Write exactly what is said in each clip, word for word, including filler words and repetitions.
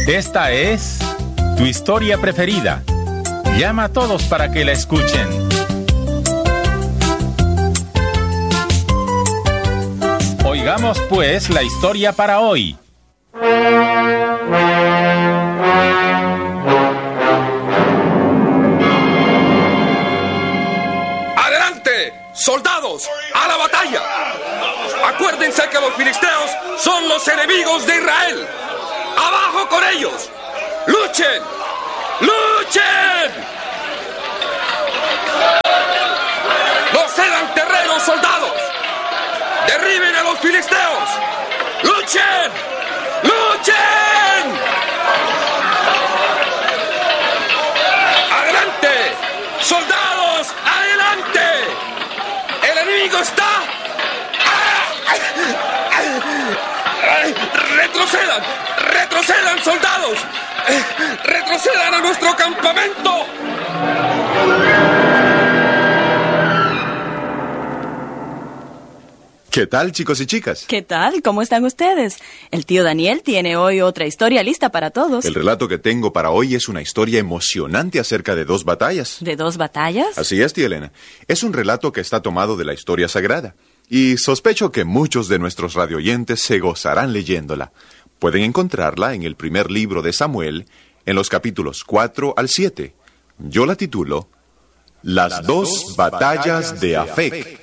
Esta es tu historia preferida. Llama a todos para que la escuchen. Oigamos pues la historia para hoy. ¡Adelante! ¡Soldados! ¡A la batalla! Acuérdense que los filisteos son los enemigos de Israel. ¡Abajo con ellos! ¡Luchen! ¡Luchen! ¡No cedan terreno, soldados! ¡Derriben a los filisteos! ¡Luchen! ¡Luchen! ¡Adelante! ¡Soldados! ¡Adelante! ¡El enemigo está! ¡Retrocedan! ¡Retrocedan, soldados! ¡Retrocedan a nuestro campamento! ¿Qué tal, chicos y chicas? ¿Qué tal? ¿Cómo están ustedes? El tío Daniel tiene hoy otra historia lista para todos. El relato que tengo para hoy es una historia emocionante acerca de dos batallas. ¿De dos batallas? Así es, tía Elena. Es un relato que está tomado de la historia sagrada. Y sospecho que muchos de nuestros radioyentes se gozarán leyéndola. Pueden encontrarla en el primer libro de Samuel, en los capítulos cuatro al siete. Yo la titulo Las, Las dos, dos batallas, batallas de Afec.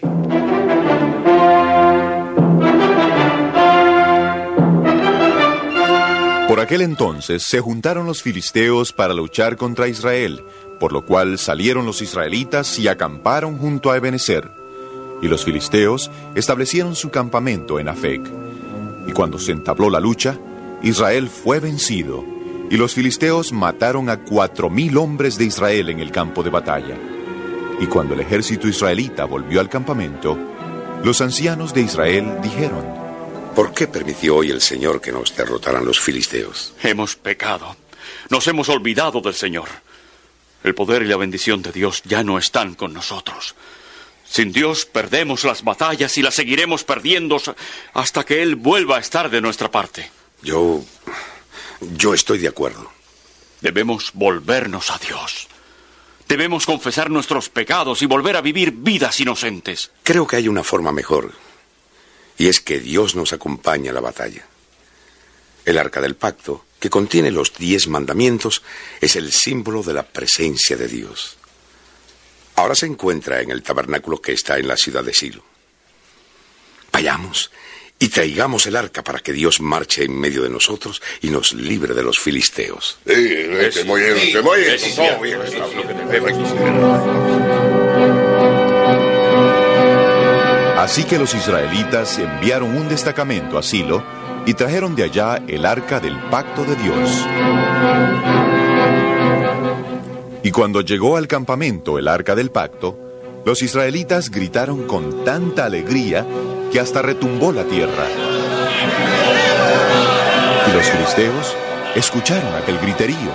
Por aquel entonces se juntaron los filisteos para luchar contra Israel, por lo cual salieron los israelitas y acamparon junto a Ebenezer. Y los filisteos establecieron su campamento en Afec. Y cuando se entabló la lucha, Israel fue vencido, y los filisteos mataron a cuatro mil hombres de Israel en el campo de batalla. Y cuando el ejército israelita volvió al campamento, los ancianos de Israel dijeron: ¿Por qué permitió hoy el Señor que nos derrotaran los filisteos? Hemos pecado. Nos hemos olvidado del Señor. El poder y la bendición de Dios ya no están con nosotros. Sin Dios perdemos las batallas y las seguiremos perdiendo hasta que Él vuelva a estar de nuestra parte. Yo... yo estoy de acuerdo. Debemos volvernos a Dios. Debemos confesar nuestros pecados y volver a vivir vidas inocentes. Creo que hay una forma mejor. Y es que Dios nos acompaña a la batalla. El Arca del Pacto, que contiene los diez mandamientos, es el símbolo de la presencia de Dios. Ahora se encuentra en el tabernáculo que está en la ciudad de Silo. Vayamos y traigamos el arca para que Dios marche en medio de nosotros y nos libre de los filisteos. Sí, este, muy bien, este, muy bien. Sí, todo bien, es lo que debemos hacer. Así que los israelitas enviaron un destacamento a Silo y trajeron de allá el arca del pacto de Dios. Y cuando llegó al campamento el arca del pacto, los israelitas gritaron con tanta alegría que hasta retumbó la tierra. Y los filisteos escucharon aquel griterío.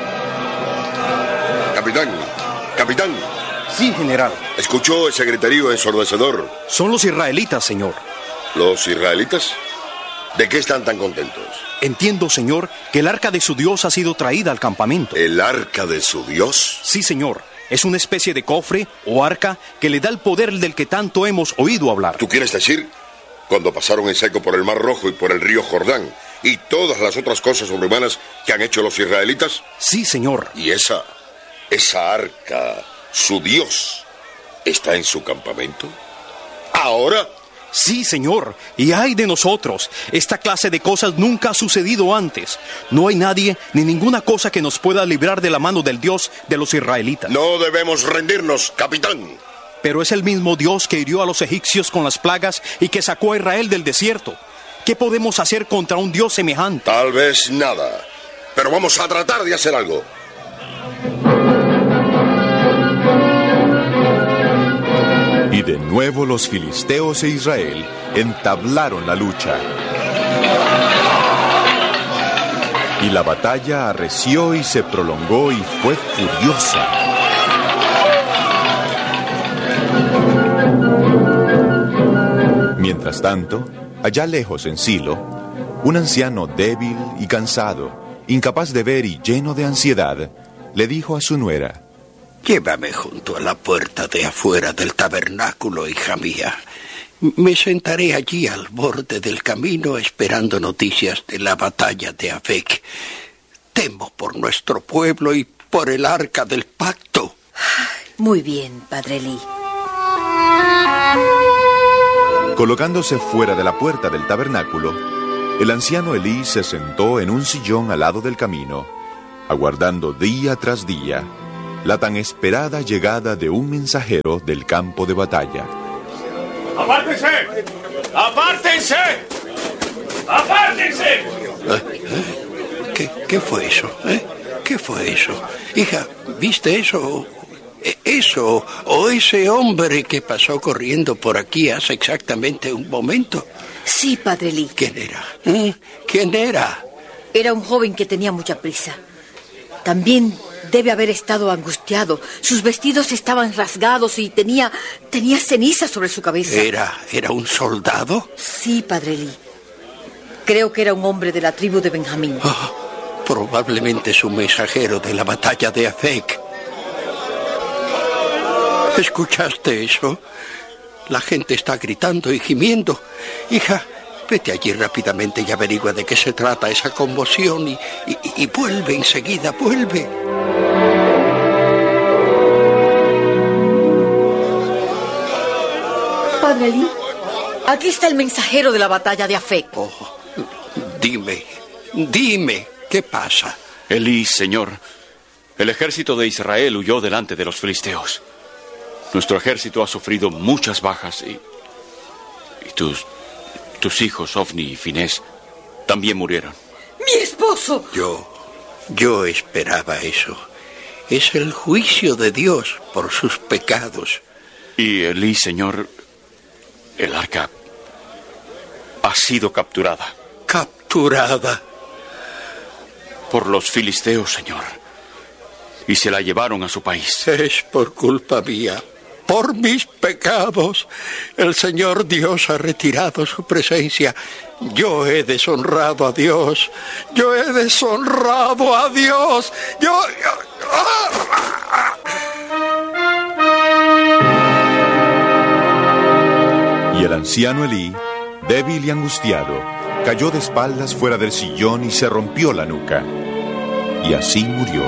Capitán, capitán. Sí, general. ¿Escuchó ese griterío ensordecedor? Son los israelitas, señor. ¿Los israelitas? ¿De qué están tan contentos? Entiendo, señor, que el arca de su Dios ha sido traída al campamento. ¿El arca de su Dios? Sí, señor. Es una especie de cofre o arca que le da el poder del que tanto hemos oído hablar. ¿Tú quieres decir cuando pasaron en seco por el Mar Rojo y por el río Jordán y todas las otras cosas sobrehumanas que han hecho los israelitas? Sí, señor. ¿Y esa, esa arca, su Dios, está en su campamento? ¿Ahora? Sí, señor, y ay de nosotros. Esta clase de cosas nunca ha sucedido antes. No hay nadie ni ninguna cosa que nos pueda librar de la mano del Dios de los israelitas. No debemos rendirnos, capitán. Pero es el mismo Dios que hirió a los egipcios con las plagas y que sacó a Israel del desierto. ¿Qué podemos hacer contra un Dios semejante? Tal vez nada, pero vamos a tratar de hacer algo. Y de nuevo los filisteos e Israel entablaron la lucha. Y la batalla arreció y se prolongó y fue furiosa. Mientras tanto, allá lejos en Silo, un anciano débil y cansado incapaz de ver y lleno de ansiedad, le dijo a su nuera: Llévame junto a la puerta de afuera del tabernáculo, hija mía. Me sentaré allí al borde del camino esperando noticias de la batalla de Afec. Temo por nuestro pueblo y por el arca del pacto. Muy bien, padre Elí. Colocándose fuera de la puerta del tabernáculo, el anciano Elí se sentó en un sillón al lado del camino, aguardando día tras día la tan esperada llegada de un mensajero del campo de batalla. ¡Apártense! ¡Apártense! ¡Apártense! ¿Qué, qué fue eso? ¿Eh? ¿Qué fue eso? Hija, ¿viste eso? ¿Eso o ese hombre que pasó corriendo por aquí hace exactamente un momento? Sí, padre Elí. ¿Quién era? ¿Eh? ¿Quién era? Era un joven que tenía mucha prisa. También debe haber estado angustiado. Sus vestidos estaban rasgados y tenía, tenía ceniza sobre su cabeza. ¿Era, era un soldado? Sí, padre Elí. Creo que era un hombre de la tribu de Benjamín. Oh, probablemente es un mensajero de la batalla de Afec. ¿Escuchaste eso? La gente está gritando y gimiendo. Hija, vete allí rápidamente y averigua de qué se trata esa conmoción y, y, y vuelve enseguida, vuelve. Padre Elí, aquí está el mensajero de la batalla de Afec. Oh, dime, dime, ¿qué pasa? Elí, señor, el ejército de Israel huyó delante de los filisteos. Nuestro ejército ha sufrido muchas bajas y... y tus... tus hijos, Ofni y Finés, también murieron. ¡Mi esposo! Yo... yo esperaba eso. Es el juicio de Dios por sus pecados. Y Elí, señor, el arca ha sido capturada. ¿Capturada? Por los filisteos, señor. Y se la llevaron a su país. Es por culpa mía. Por mis pecados, el Señor Dios ha retirado su presencia. Yo he deshonrado a Dios. Yo he deshonrado a Dios. Yo... Y el anciano Elí, débil y angustiado, cayó de espaldas fuera del sillón y se rompió la nuca. Y así murió.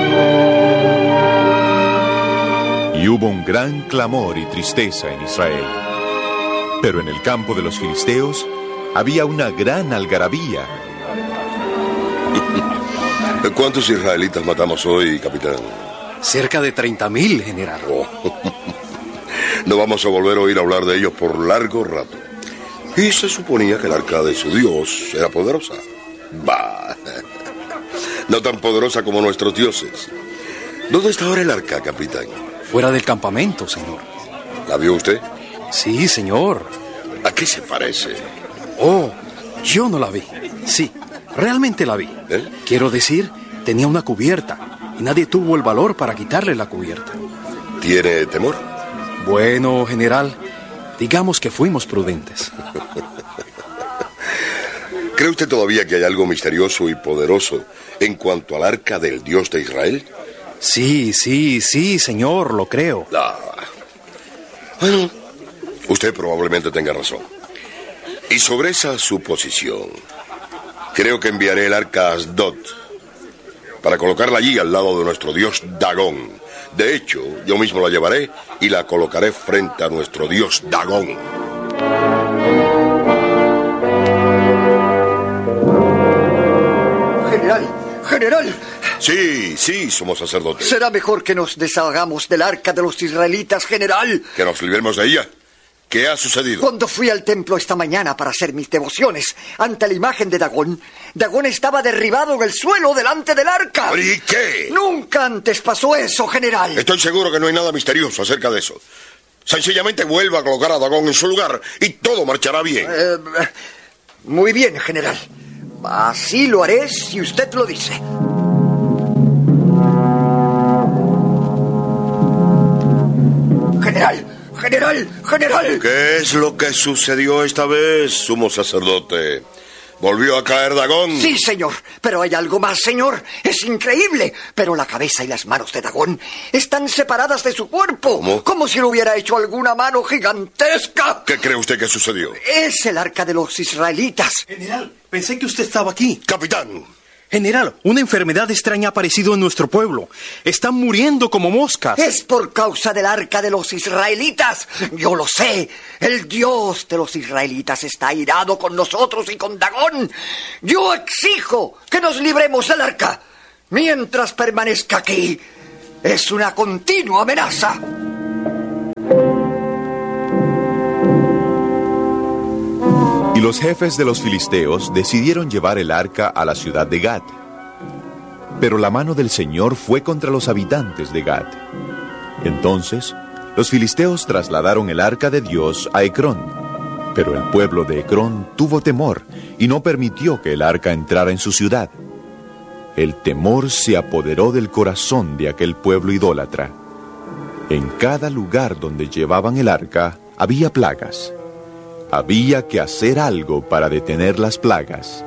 Y hubo un gran clamor y tristeza en Israel. Pero en el campo de los filisteos había una gran algarabía. ¿Cuántos israelitas matamos hoy, capitán? Cerca de treinta mil, general. Oh. No vamos a volver a oír hablar de ellos por largo rato. Y se suponía que el arca de su Dios era poderosa. Bah, no tan poderosa como nuestros dioses. ¿Dónde está ahora el arca, capitán? Fuera del campamento, señor. ¿La vio usted? Sí, señor. ¿A qué se parece? Oh, yo no la vi. Sí, realmente la vi. ¿Eh? Quiero decir, tenía una cubierta y nadie tuvo el valor para quitarle la cubierta. ¿Tiene temor? Bueno, general, digamos que fuimos prudentes. ¿Cree usted todavía que hay algo misterioso y poderoso en cuanto al arca del Dios de Israel? Sí, sí, sí, señor, lo creo. Ah. Bueno, usted probablemente tenga razón. Y sobre esa suposición, creo que enviaré el arca a Asdod para colocarla allí al lado de nuestro dios Dagón. De hecho, yo mismo la llevaré y la colocaré frente a nuestro dios Dagón. General, general. Sí, sí, somos sacerdotes. Será mejor que nos deshagamos del arca de los israelitas, general. ¿Que nos libremos de ella? ¿Qué ha sucedido? Cuando fui al templo esta mañana para hacer mis devociones ante la imagen de Dagón, Dagón estaba derribado en el suelo delante del arca. ¿Y qué? Nunca antes pasó eso, general. Estoy seguro que no hay nada misterioso acerca de eso. Sencillamente vuelva a colocar a Dagón en su lugar y todo marchará bien. Eh, muy bien, general. Así lo haré si usted lo dice. General, general, general. ¿Qué es lo que sucedió esta vez, sumo sacerdote? ¿Volvió a caer Dagón? Sí, señor, pero hay algo más, señor. Es increíble, pero la cabeza y las manos de Dagón están separadas de su cuerpo. ¿Cómo? Como si lo hubiera hecho alguna mano gigantesca. ¿Qué cree usted que sucedió? Es el arca de los israelitas. General, pensé que usted estaba aquí. Capitán. General, una enfermedad extraña ha aparecido en nuestro pueblo. Están muriendo como moscas. Es por causa del arca de los israelitas. Yo lo sé. El Dios de los israelitas está airado con nosotros y con Dagón. Yo exijo que nos libremos del arca. Mientras permanezca aquí, es una continua amenaza. Y los jefes de los filisteos decidieron llevar el arca a la ciudad de Gat. Pero la mano del Señor fue contra los habitantes de Gat. Entonces, los filisteos trasladaron el arca de Dios a Ecrón. Pero el pueblo de Ecrón tuvo temor y no permitió que el arca entrara en su ciudad. El temor se apoderó del corazón de aquel pueblo idólatra. En cada lugar donde llevaban el arca había plagas. Había que hacer algo para detener las plagas.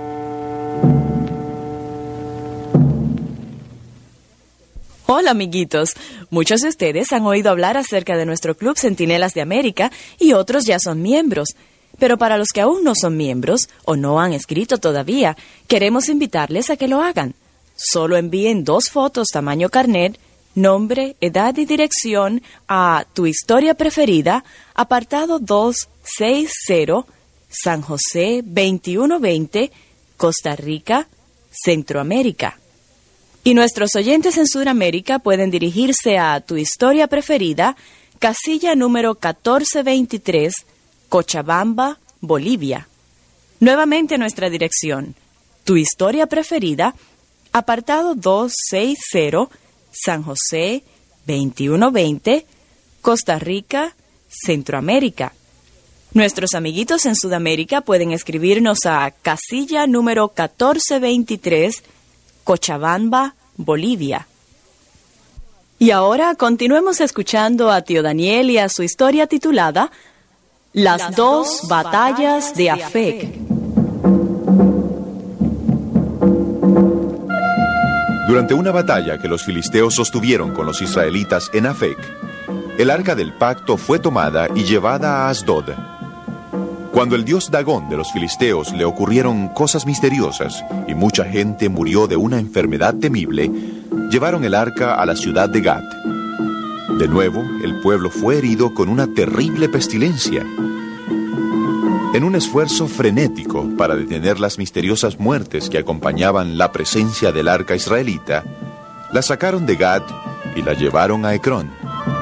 Hola, amiguitos. Muchos de ustedes han oído hablar acerca de nuestro Club Centinelas de América y otros ya son miembros. Pero para los que aún no son miembros o no han escrito todavía, queremos invitarles a que lo hagan. Solo envíen dos fotos tamaño carnet, nombre, edad y dirección a Tu Historia Preferida, apartado doscientos sesenta, San José veintiuno veinte, Costa Rica, Centroamérica. Y nuestros oyentes en Sudamérica pueden dirigirse a Tu Historia Preferida, casilla número catorce veintitrés, Cochabamba, Bolivia. Nuevamente nuestra dirección: Tu Historia Preferida, apartado doscientos sesenta, San José veintiuno veinte, Costa Rica, Centroamérica. Nuestros amiguitos en Sudamérica pueden escribirnos a casilla número catorce veintitrés, Cochabamba, Bolivia. Y ahora continuemos escuchando a tío Daniel y a su historia titulada Las, Las dos, dos batallas de Afec. Durante una batalla que los filisteos sostuvieron con los israelitas en Afec, el arca del pacto fue tomada y llevada a Asdod. Cuando el dios Dagón de los filisteos le ocurrieron cosas misteriosas y mucha gente murió de una enfermedad temible, llevaron el arca a la ciudad de Gat. De nuevo, el pueblo fue herido con una terrible pestilencia. En un esfuerzo frenético para detener las misteriosas muertes que acompañaban la presencia del arca israelita, la sacaron de Gat y la llevaron a Ecrón.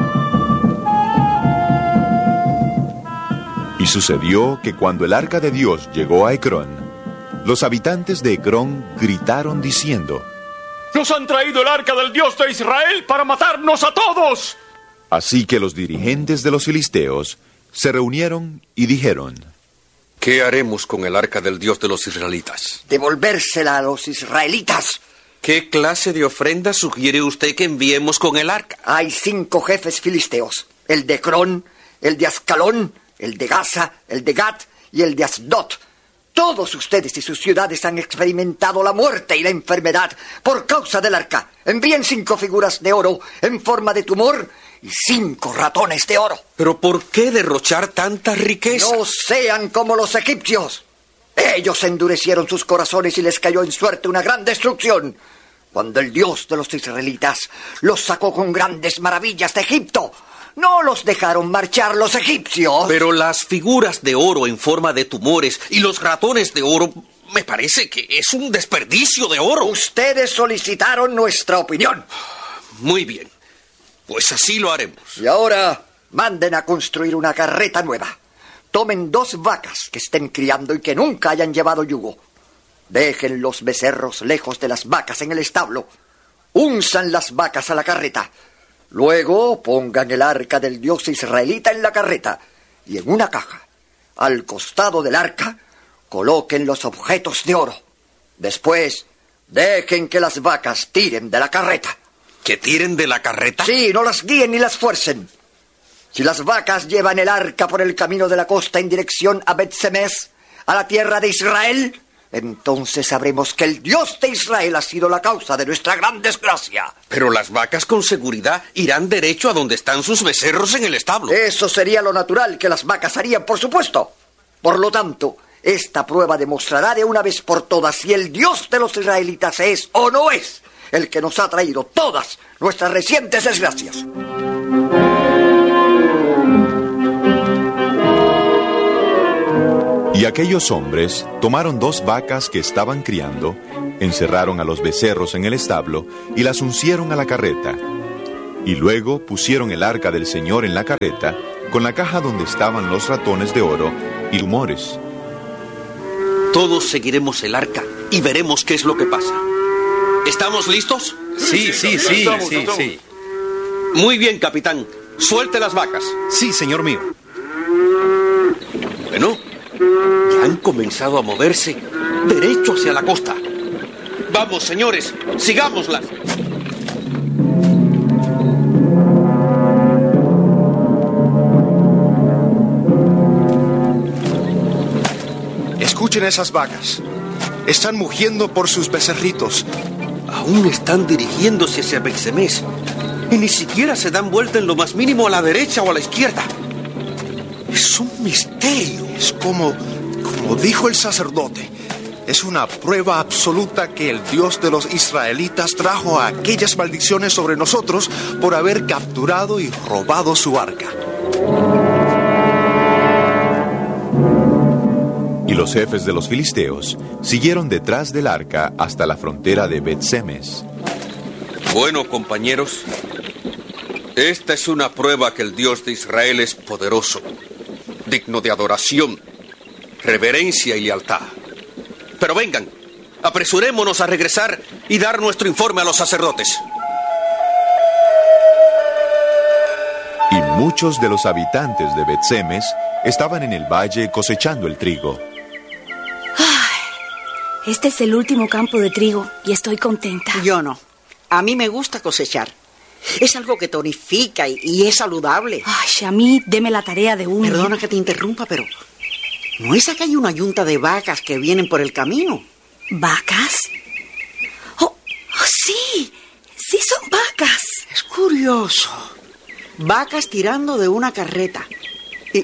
Y sucedió que cuando el arca de Dios llegó a Ecrón, los habitantes de Ecrón gritaron diciendo: ¡Nos han traído el arca del Dios de Israel para matarnos a todos! Así que los dirigentes de los filisteos se reunieron y dijeron: ¿Qué haremos con el arca del Dios de los israelitas? Devolvérsela a los israelitas. ¿Qué clase de ofrenda sugiere usted que enviemos con el arca? Hay cinco jefes filisteos: el de Ecrón, el de Ascalón, el de Gaza, el de Gat y el de Asdod. Todos ustedes y sus ciudades han experimentado la muerte y la enfermedad por causa del arca. Envíen cinco figuras de oro en forma de tumor y cinco ratones de oro. ¿Pero por qué derrochar tanta riqueza? No sean como los egipcios. Ellos endurecieron sus corazones y les cayó en suerte una gran destrucción. Cuando el Dios de los israelitas los sacó con grandes maravillas de Egipto, no los dejaron marchar los egipcios. Pero las figuras de oro en forma de tumores y los ratones de oro, me parece que es un desperdicio de oro. Ustedes solicitaron nuestra opinión. Muy bien, pues así lo haremos. Y ahora manden a construir una carreta nueva. Tomen dos vacas que estén criando y que nunca hayan llevado yugo. Dejen los becerros lejos de las vacas en el establo. Unzan las vacas a la carreta. Luego pongan el arca del Dios israelita en la carreta y en una caja, al costado del arca, coloquen los objetos de oro. Después, dejen que las vacas tiren de la carreta. ¿Que tiren de la carreta? Sí, no las guíen ni las fuercen. Si las vacas llevan el arca por el camino de la costa en dirección a Bet-Semes, a la tierra de Israel, entonces sabremos que el Dios de Israel ha sido la causa de nuestra gran desgracia. Pero las vacas con seguridad irán derecho a donde están sus becerros en el establo. Eso sería lo natural que las vacas harían, por supuesto. Por lo tanto, esta prueba demostrará de una vez por todas si el Dios de los israelitas es o no es el que nos ha traído todas nuestras recientes desgracias. Y aquellos hombres tomaron dos vacas que estaban criando, encerraron a los becerros en el establo y las uncieron a la carreta. Y luego pusieron el arca del Señor en la carreta, con la caja donde estaban los ratones de oro y rumores. Todos seguiremos el arca y veremos qué es lo que pasa. ¿Estamos listos? Sí, sí, sí, sí, sí. Muy bien, capitán. Suelte las vacas. Sí, señor mío. Bueno, ya han comenzado a moverse derecho hacia la costa. Vamos, señores, sigámoslas. Escuchen esas vacas. Están mugiendo por sus becerritos. Aún están dirigiéndose hacia Bexemés y ni siquiera se dan vuelta en lo más mínimo a la derecha o a la izquierda. Es un misterio. Es como, como dijo el sacerdote. Es una prueba absoluta que el Dios de los israelitas trajo aquellas maldiciones sobre nosotros por haber capturado y robado su arca. Y los jefes de los filisteos siguieron detrás del arca hasta la frontera de Bet-Semes. Bueno, compañeros, esta es una prueba que el Dios de Israel es poderoso, digno de adoración, reverencia y lealtad. Pero vengan, apresurémonos a regresar y dar nuestro informe a los sacerdotes. Y muchos de los habitantes de Bet-Semes estaban en el valle cosechando el trigo. Este es el último campo de trigo y estoy contenta. Yo no. A mí me gusta cosechar. Es algo que tonifica y, y es saludable. Ay, a mí deme la tarea de uno. Perdona que te interrumpa, pero ¿no es acá hay una yunta de vacas que vienen por el camino? ¿Vacas? Oh, oh, sí, sí son vacas. Es curioso. Vacas tirando de una carreta. Y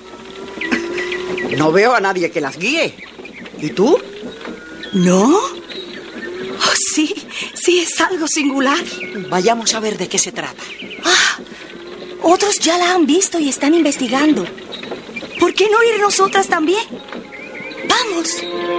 no veo a nadie que las guíe. ¿Y tú? ¿No? Oh, sí, sí, es algo singular. Vayamos a ver de qué se trata. Ah, otros ya la han visto y están investigando. ¿Por qué no ir nosotras también? ¡Vamos!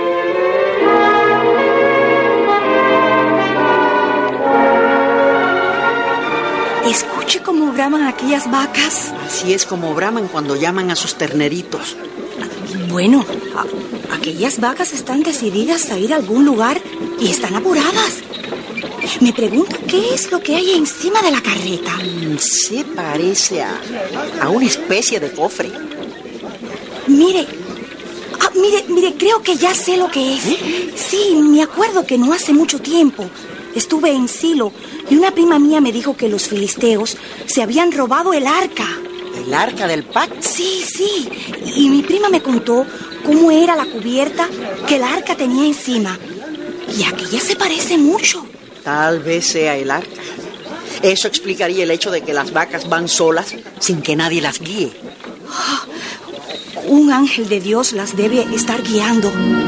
Escuche cómo braman aquellas vacas. Así es como braman cuando llaman a sus terneritos. Bueno, a, aquellas vacas están decididas a ir a algún lugar y están apuradas. Me pregunto qué es lo que hay encima de la carreta. Mm, se parece a, a una especie de cofre. Mire, ah, mire, mire, creo que ya sé lo que es. ¿Eh? Sí, me acuerdo que no hace mucho tiempo estuve en Silo y una prima mía me dijo que los filisteos se habían robado el arca. ¿El arca del pacto? Sí, sí. Y mi prima me contó cómo era la cubierta que el arca tenía encima. Y aquella se parece mucho. Tal vez sea el arca. Eso explicaría el hecho de que las vacas van solas sin que nadie las guíe. Oh, un ángel de Dios las debe estar guiando.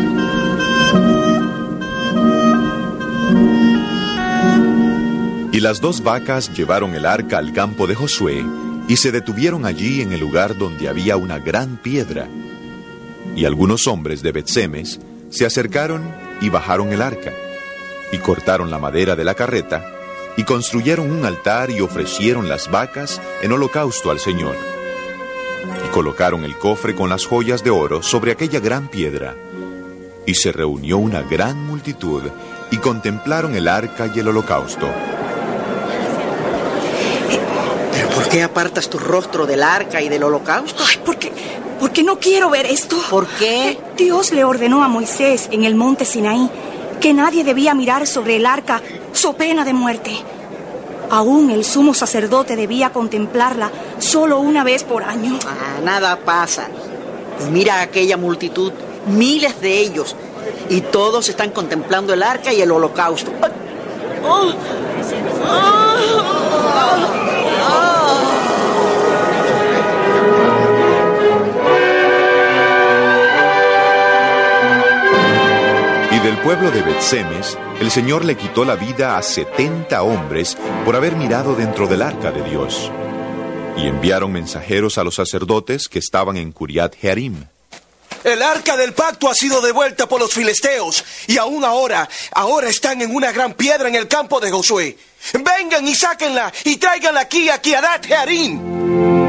Y las dos vacas llevaron el arca al campo de Josué y se detuvieron allí en el lugar donde había una gran piedra. Y algunos hombres de Bet-Semes se acercaron y bajaron el arca, y cortaron la madera de la carreta, y construyeron un altar y ofrecieron las vacas en holocausto al Señor. Y colocaron el cofre con las joyas de oro sobre aquella gran piedra. Y se reunió una gran multitud, y contemplaron el arca y el holocausto. ¿Pero por qué apartas tu rostro del arca y del holocausto? Ay, porque, porque no quiero ver esto. ¿Por qué? Dios le ordenó a Moisés en el monte Sinaí que nadie debía mirar sobre el arca, so pena de muerte. Aún el sumo sacerdote debía contemplarla solo una vez por año. Ah, nada pasa. Y mira aquella multitud miles de ellos. Y todos están contemplando el arca y el holocausto. Oh. Y del pueblo de Bet-Semes, el Señor le quitó la vida a setenta hombres por haber mirado dentro del arca de Dios. Y enviaron mensajeros a los sacerdotes que estaban en Curiat Jearim. El arca del pacto ha sido devuelta por los filisteos, y aún ahora, ahora están en una gran piedra en el campo de Josué. Vengan y sáquenla y tráiganla aquí a Kiriat Jearim.